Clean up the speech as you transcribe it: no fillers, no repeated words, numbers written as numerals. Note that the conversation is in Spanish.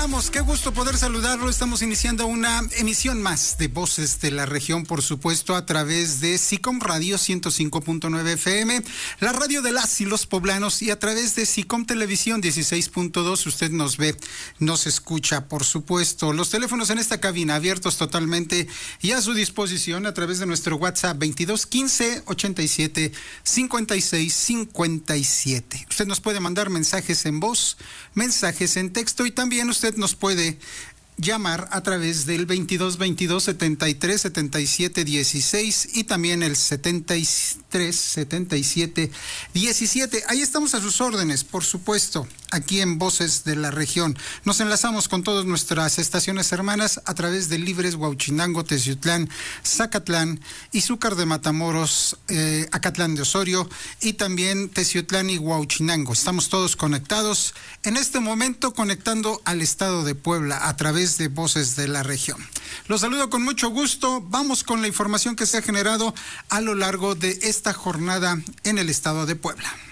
estamos? Qué gusto poder saludarlo. Estamos iniciando una emisión más de Voces de la Región, por supuesto, a través de SICOM Radio 105.9 FM, la radio de las y los poblanos, y a través de SICOM Televisión 16.2. Usted nos ve, nos escucha, por supuesto. Los teléfonos en esta cabina abiertos totalmente y a su disposición a través de nuestro WhatsApp 22 15 87 56 57. Usted nos puede mandar mensajes en voz, mensajes en texto, y también usted nos puede llamar a través del 22 22 73 77 16 y también el 73 77 17. Ahí estamos a sus órdenes, por supuesto, aquí en Voces de la Región. Nos enlazamos con todas nuestras estaciones hermanas a través de Libres, Huauchinango, Teciutlán, Zacatlán, Izúcar de Matamoros, Acatlán de Osorio y también Teciutlán y Huauchinango. Estamos todos conectados en este momento, conectando al estado de Puebla a través de Voces de la Región. Los saludo con mucho gusto. Vamos con la información que se ha generado a lo largo de esta jornada en el estado de Puebla.